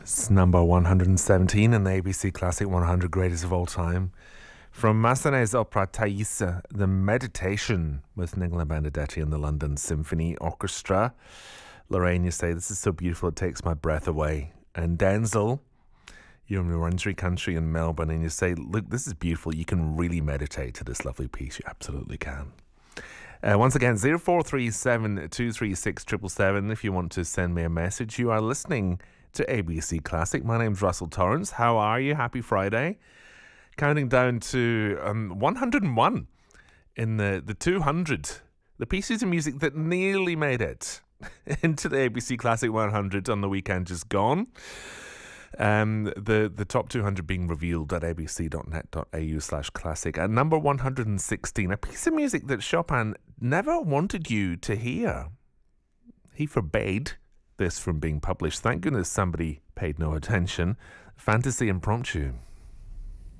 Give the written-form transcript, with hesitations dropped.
It's number 117 in the ABC Classic 100 Greatest of All Time. From Massenet's opera Thaïs, The Meditation, with Nicola Benedetti and the London Symphony Orchestra. Lorraine, you say, this is so beautiful, it takes my breath away. And Denzel, you're in Wurundjeri country in Melbourne, and you say, look, this is beautiful, you can really meditate to this lovely piece. You absolutely can. Once again, 0437 236 777 if you want to send me a message. You are listening to ABC Classic. My name's Russell Torrance. How are you? Happy Friday. Counting down to 101 in the 200. The pieces of music that nearly made it into the ABC Classic 100 on the weekend just gone. The top 200 being revealed at abc.net.au/classic. At number 116, a piece of music that Chopin never wanted you to hear. He forbade this from being published. Thank goodness somebody paid no attention. Fantasy Impromptu.